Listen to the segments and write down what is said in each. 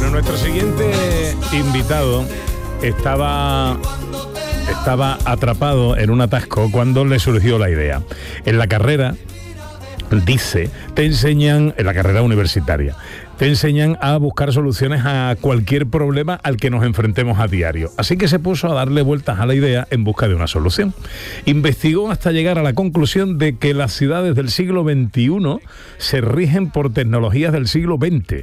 Bueno, nuestro siguiente invitado estaba atrapado en un atasco cuando le surgió la idea. En la carrera, te enseñan, en la carrera universitaria, te enseñan a buscar soluciones a cualquier problema al que nos enfrentemos a diario. Así que se puso a darle vueltas a la idea en busca de una solución. Investigó hasta llegar a la conclusión de que las ciudades del siglo XXI se rigen por tecnologías del siglo XX.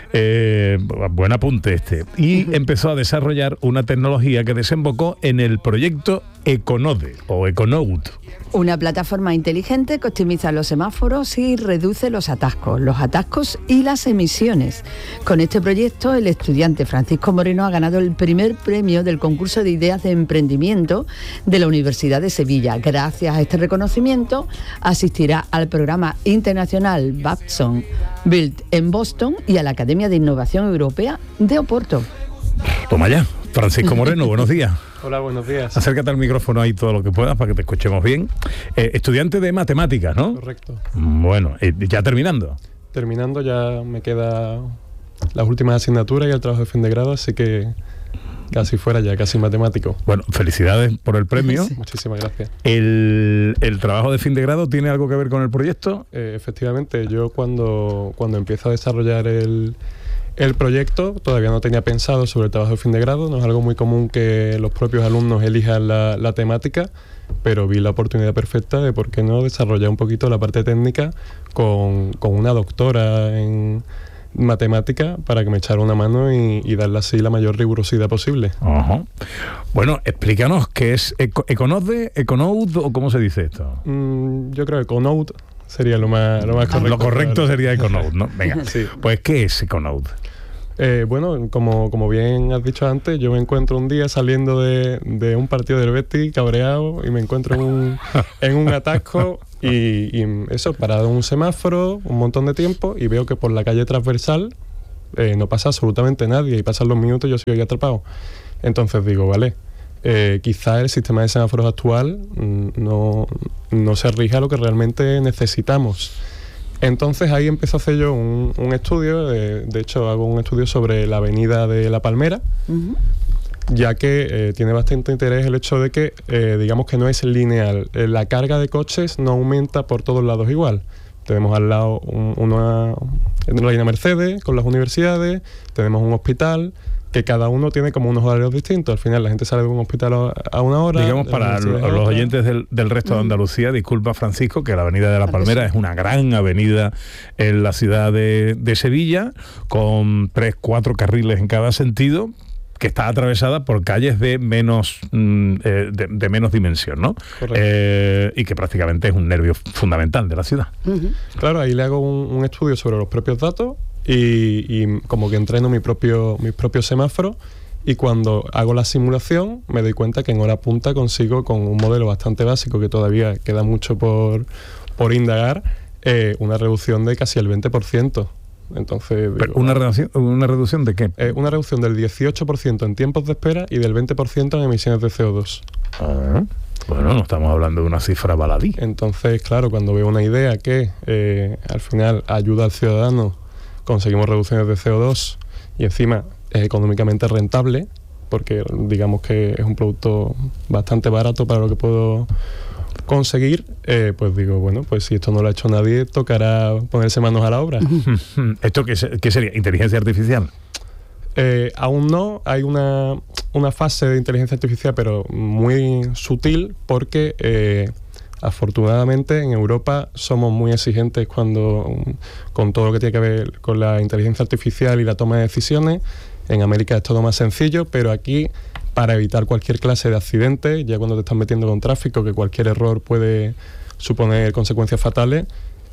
Buen apunte este. Y empezó a desarrollar una tecnología que desembocó en el proyecto Econode o Econode. Una plataforma inteligente que optimiza los semáforos y reduce los atascos y las emisiones. Con este proyecto, el estudiante Francisco Moreno ha ganado el primer premio del concurso de ideas de emprendimiento de la Universidad de Sevilla. Gracias a este reconocimiento, asistirá al programa internacional Babson Build en Boston y a la Academia de Innovación Europea de Oporto. Toma ya, Francisco Moreno, buenos días. Hola, buenos días. Acércate al micrófono ahí todo lo que puedas para que te escuchemos bien. Estudiante de matemáticas, ¿no? Correcto. Bueno, ya terminando. Terminando, ya me queda las últimas asignaturas y el trabajo de fin de grado, así que casi fuera ya, casi matemático. Bueno, felicidades por el premio. Sí. Muchísimas gracias. ¿El trabajo de fin de grado tiene algo que ver con el proyecto? Efectivamente, yo cuando empiezo a desarrollar el proyecto todavía no tenía pensado sobre el trabajo de fin de grado. No es algo muy común que los propios alumnos elijan la temática, pero vi la oportunidad perfecta de por qué no desarrollar un poquito la parte técnica con una doctora en matemática para que me echara una mano y darle así la mayor rigurosidad posible. Ajá. Bueno, explícanos qué es Econode, Econode o cómo se dice esto. Yo creo que Econode sería lo más correcto. Lo correcto sería Econode, ¿no? Venga, sí. Pues ¿qué es Econode? Bueno, como bien has dicho antes, yo me encuentro un día saliendo de un partido del Betis cabreado y me encuentro en un atasco y eso, parado en un semáforo un montón de tiempo y veo que por la calle transversal no pasa absolutamente nadie y pasan los minutos y yo sigo ahí atrapado. Entonces digo, vale, quizá el sistema de semáforos actual no se rige a lo que realmente necesitamos. Entonces ahí empiezo a hacer yo un estudio, de hecho hago un estudio sobre la avenida de La Palmera, ya que tiene bastante interés el hecho de que, digamos que no es lineal, la carga de coches no aumenta por todos lados igual. Tenemos al lado una línea Mercedes con las universidades, tenemos un hospital, que cada uno tiene como unos horarios distintos. Al final la gente sale de un hospital a una hora. Digamos, para los oyentes del resto de Andalucía, disculpa Francisco, que la avenida de La Palmera es una gran avenida en la ciudad de Sevilla, con 3-4 carriles en cada sentido, que está atravesada por calles de menos dimensión, ¿no? Y que prácticamente es un nervio fundamental de la ciudad. Claro, ahí le hago un estudio sobre los propios datos y como que entreno mis propios semáforos, y cuando hago la simulación me doy cuenta que en hora punta consigo, con un modelo bastante básico que todavía queda mucho por indagar, una reducción de casi el 20%. Entonces, ¿pero una reducción de qué? Una reducción del 18% en tiempos de espera y del 20% en emisiones de CO2. Bueno, no estamos hablando de una cifra baladí. Entonces, claro, cuando veo una idea que al final ayuda al ciudadano, conseguimos reducciones de CO2 y encima es económicamente rentable, porque digamos que es un producto bastante barato para lo que puedo conseguir, pues digo, bueno, pues si esto no lo ha hecho nadie, tocará ponerse manos a la obra. ¿Esto qué sería? ¿Inteligencia artificial? Aún no, hay una fase de inteligencia artificial, pero muy sutil, porque afortunadamente en Europa somos muy exigentes con todo lo que tiene que ver con la inteligencia artificial y la toma de decisiones. En América es todo más sencillo, pero aquí, para evitar cualquier clase de accidente, ya cuando te estás metiendo con tráfico, que cualquier error puede suponer consecuencias fatales,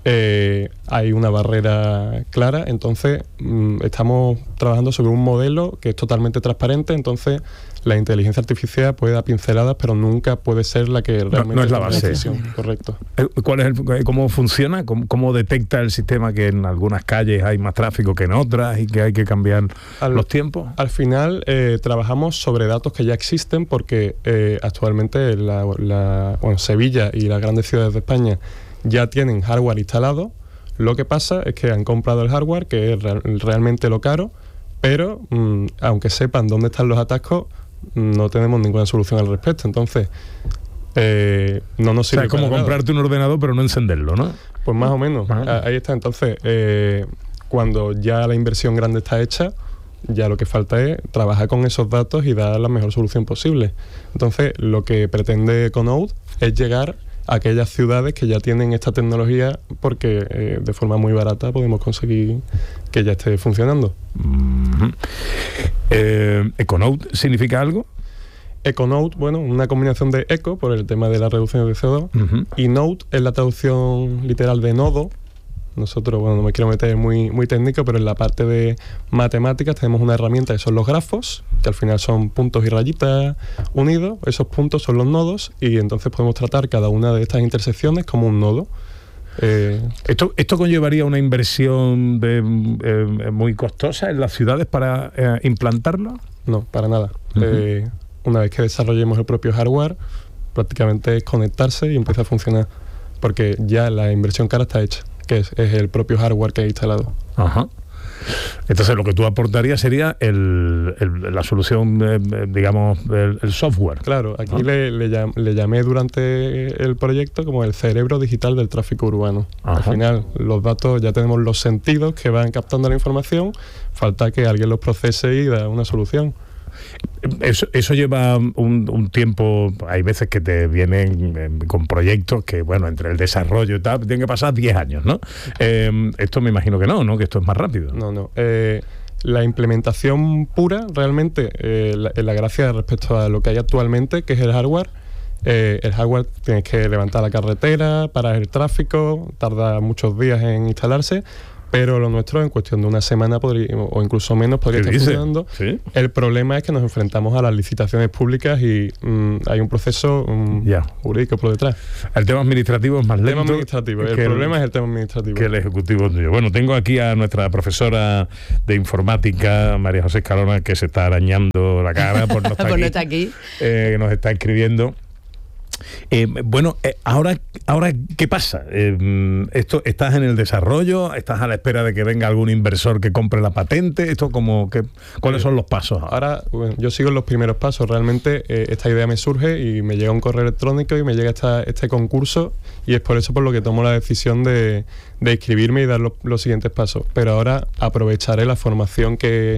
hay una barrera clara. Entonces estamos trabajando sobre un modelo que es totalmente transparente. Entonces la inteligencia artificial puede dar pinceladas, pero nunca puede ser la que realmente no es la base. Correcto. ¿Cómo funciona? ¿Cómo detecta el sistema que en algunas calles hay más tráfico que en otras y que hay que cambiar los tiempos? Al final trabajamos sobre datos que ya existen, porque actualmente Sevilla y las grandes ciudades de España ya tienen hardware instalado. Lo que pasa es que han comprado el hardware, que es realmente lo caro, pero aunque sepan dónde están los atascos, no tenemos ninguna solución al respecto. Entonces, no nos sirve. O sea, es como comprarte un ordenador pero no encenderlo, ¿no? Pues más o menos. Ahí está. Entonces, cuando ya la inversión grande está hecha, ya lo que falta es trabajar con esos datos y dar la mejor solución posible. Entonces, lo que pretende Econode es llegar a aquellas ciudades que ya tienen esta tecnología, porque de forma muy barata podemos conseguir que ya esté funcionando. ¿Econode significa algo? Econode, bueno, una combinación de eco por el tema de la reducción de CO2 y node es la traducción literal de nodo. Nosotros, bueno, no me quiero meter muy técnico, pero en la parte de matemáticas tenemos una herramienta que son los grafos, que al final son puntos y rayitas unidos. Esos puntos son los nodos y entonces podemos tratar cada una de estas intersecciones como un nodo. ¿Esto conllevaría una inversión muy costosa en las ciudades para implantarlo? No, para nada. Una vez que desarrollemos el propio hardware, prácticamente es conectarse y empieza a funcionar, porque ya la inversión cara está hecha, que es el propio hardware que he instalado. Ajá. Entonces lo que tú aportarías sería la solución, digamos, el software. Claro, aquí le llamé durante el proyecto como el cerebro digital del tráfico urbano. Ajá. Al final, los datos, ya tenemos los sentidos que van captando la información, falta que alguien los procese y da una solución. Eso lleva un tiempo. Hay veces que te vienen con proyectos que, bueno, entre el desarrollo y tal, tienen que pasar 10 años, ¿no? Esto me imagino que no, que esto es más rápido. No. La implementación pura, realmente, la gracia respecto a lo que hay actualmente, que es el hardware, tienes que levantar la carretera, parar el tráfico, tarda muchos días en instalarse. Pero lo nuestro, en cuestión de una semana o incluso menos, podría estar funcionando. ¿Sí? El problema es que nos enfrentamos a las licitaciones públicas y hay un proceso jurídico por detrás. El tema administrativo es más lento. El problema es el tema administrativo. Que el ejecutivo tuyo. Bueno, tengo aquí a nuestra profesora de informática, María José Escalona, que se está arañando la cara por no estar aquí. Que nos está escribiendo. Ahora ¿qué pasa? ¿Estás en el desarrollo? ¿Estás a la espera de que venga algún inversor que compre la patente? ¿Cuáles son los pasos? Ahora, yo sigo en los primeros pasos. Realmente esta idea me surge y me llega un correo electrónico y me llega este concurso, y es por eso por lo que tomo la decisión de inscribirme y dar los siguientes pasos. Pero ahora aprovecharé la formación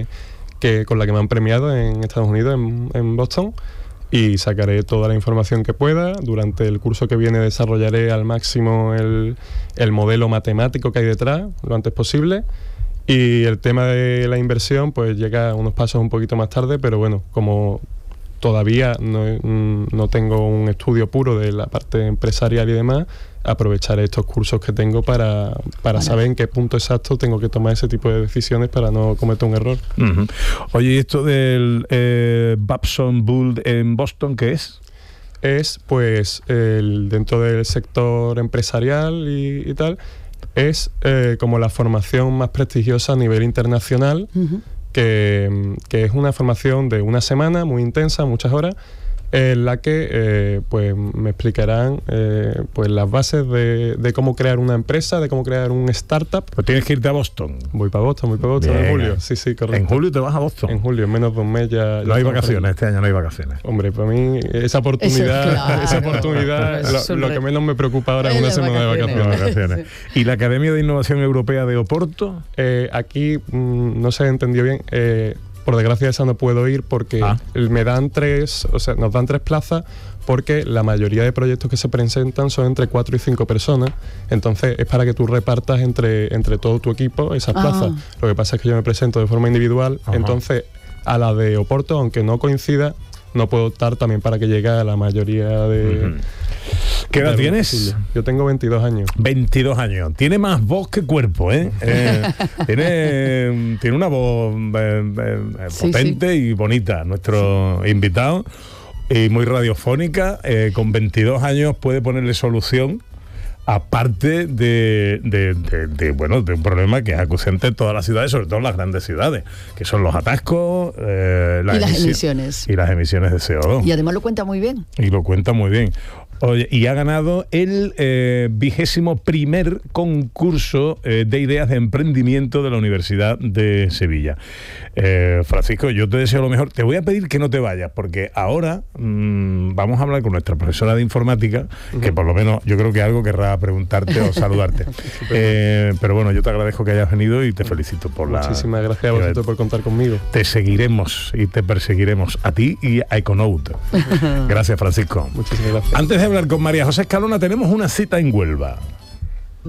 con la que me han premiado en Estados Unidos, en Boston, y sacaré toda la información que pueda. Durante el curso que viene desarrollaré al máximo el modelo matemático que hay detrás, lo antes posible. Y el tema de la inversión pues llega unos pasos un poquito más tarde, pero bueno, como todavía no tengo un estudio puro de la parte empresarial y demás, aprovecharé estos cursos que tengo para saber en qué punto exacto tengo que tomar ese tipo de decisiones para no cometer un error. Oye, ¿y esto del Babson Bull en Boston qué es? Es, pues, dentro del sector empresarial y tal, es como la formación más prestigiosa a nivel internacional, que es una formación de una semana muy intensa, muchas horas, en la que pues me explicarán pues las bases de cómo crear una empresa, de cómo crear un startup. Pues tienes que irte a Boston. Voy para Boston en julio. Sí, correcto. ¿En julio te vas a Boston? En julio, en menos de un mes ya. No hay vacaciones, este año no hay vacaciones. Hombre, para mí esa oportunidad, lo que menos me preocupa ahora es una semana de vacaciones. ¿Y la Academia de Innovación Europea de Oporto? Aquí no se entendió bien. Por desgracia esa no puedo ir porque nos dan 3 plazas, porque la mayoría de proyectos que se presentan son entre 4 y 5 personas. Entonces es para que tú repartas entre todo tu equipo esas plazas. Lo que pasa es que yo me presento de forma individual. Entonces a la de Oporto, aunque no coincida, no puedo optar también para que llegue a la mayoría de... ¿Qué edad tienes? Yo tengo 22 años. 22 años. Tiene más voz que cuerpo, ¿eh? Tiene una voz potente y bonita. Nuestro invitado, y muy radiofónica, con 22 años puede ponerle solución, aparte de un problema que es acuciante en todas las ciudades, sobre todo en las grandes ciudades, que son los atascos, las emisiones. Y las emisiones de CO2. Y además lo cuenta muy bien. Y lo cuenta muy bien. Oye, y ha ganado el 21º concurso de ideas de emprendimiento de la Universidad de Sevilla. Francisco, yo te deseo lo mejor. Te voy a pedir que no te vayas, porque ahora vamos a hablar con nuestra profesora de informática, que por lo menos yo creo que algo querrá preguntarte o saludarte. Pero bueno, yo te agradezco que hayas venido y te felicito por Muchísimas gracias a vosotros por contar conmigo. Te seguiremos y te perseguiremos a ti y a Econote. Gracias, Francisco. Muchísimas gracias. Antes de hablar con María José Escalona, tenemos una cita en Huelva.